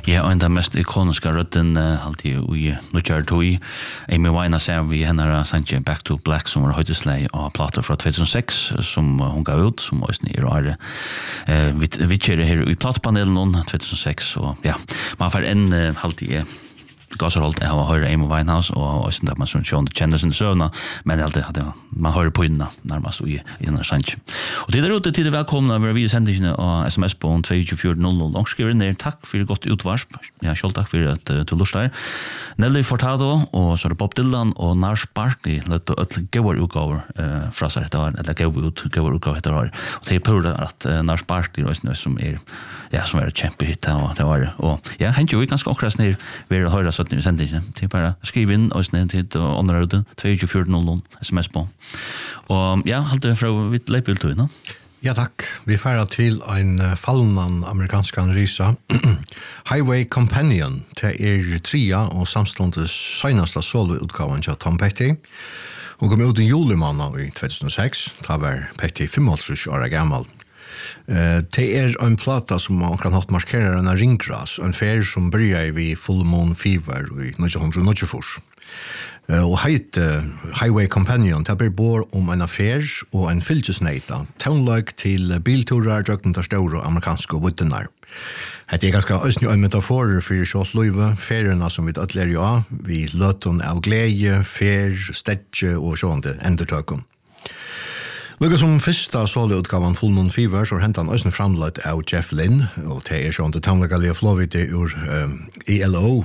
Ja, og den mest ikoniska rötten alltid i Nuchar Tui. Amy Winehouse ser vi henne sanje Back to Black som var höjdeslej av plater fra 2006 som hon gav ut som också i rare. Vi kör här i platpanelen 2006 och ja, man får en alltid Gasserholt jag har hört Amy Winehouse och också där man så känner sin sövna men alltid hade man hör på innan närmast i den sanje. Och det är ute till välkomna över vi sändningen och SMS på 2400 och skriver ner tack för gott utvarsp. Ja, själv tack för att du lustar. Nelly Furtado och så Bob Dylan och Lars Barkley lät att gå utgåvor från sig där eller gå utgåvor det har. Och det är på att Lars Barkley är som är ja som är ett kämpehit och det var och ja, han ju ganska akkurat ner vill höra så att ni sänder inte till bara skriv in och snä till underröden 2400 SMS på. Och ja, halt från vitt läppel no? Ja, tack. Vi färdar till en fallen amerikansk resa. Highway Companion till trea och samståndes senaste soloutgaven till Tom Petty. Hon kom ut i julimånad i 2006. Det var Petty 85 år gammal. Det en plata som man kan ha markerar en ringgras, en färg som börjar vid Full Moon Fever i 1994. Och Highway Companion, det blir både en affär och en fylkesnejta, tonlag till bilturer, jöknar stora amerikanska voddenar. Det är ganska en metafor för kjøsløyve, färgerna som vi ödler ju vi löton av glädje, färg, stedje och sånt endertöken. Lukka som första soloutgavan Full Moon Fever så hentan ösnen framlagt av Jeff Lynne och det är sånt tonlegalia flowit ur ELO.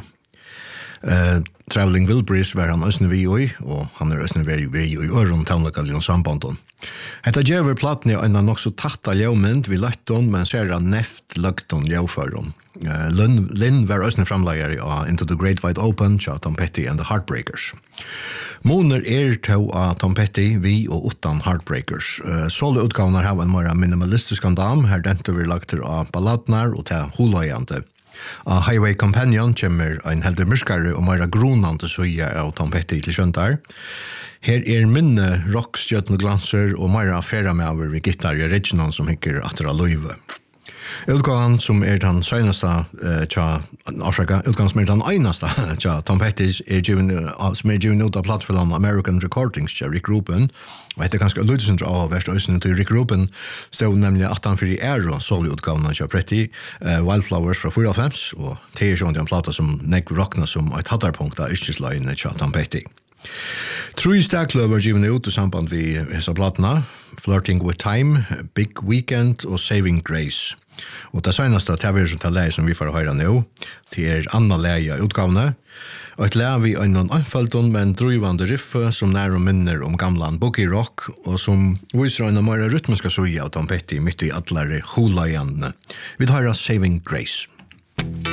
Traveling Wilburys var han ösnen vi och han är ösnen vi i öron tonlegalia sambanden. Hetta djäver platni är en också tatta ljåmynd vi lätton men ser han neft lagton ljåföron. Lynn var ösnen framlagare av Into the Great Wide Open, Tom Petty and the Heartbreakers. Moner to Tom Petty, vi och utan Heartbreakers. Soloutgavnar har en mer minimalistisk dam, här dente vi lagt av balladnar och till holajande. Highway Companion kommer en helder myrskare och mer gronande söja av Tom Petty till kjöntar. Här minne rockstjötn glanser och mer affära med över vid gitarr i Reginald som hickar attra löjve. Utgången som den senaste utgången som den enaste Tom Petty som given ut av plattformen American Recordings till Rick Rubin och det är ganska lydsamt av värsta till Rick Rubin stod nämligen att han för i ära soloutgången till Petty Wildflowers från 4-5 och det är en platta som Nick rockna som ett hattarpunkt av yrkesline till Tom Petty. True Stacklöver var given ut i samband vid hessa plattorna Flirting with Time, Big Weekend och Saving Grace. Och det senaste tävlingsläge som vi får höra nu till andra läge utgåvna. Och ett läge vi en anfallton men drivande riff som nära minner om gamla boogie rock och som visar en mer rytmiska såja av Tom Petty mitt i alla hulajande. Vi tar Saving Grace.